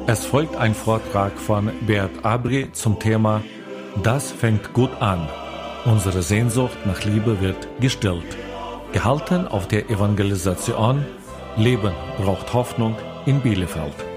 Es folgt ein Vortrag von Beat Abri zum Thema Das fängt gut an. Unsere Sehnsucht nach Liebe wird gestillt. Gehalten auf der Evangelisation Leben braucht Hoffnung in Bielefeld.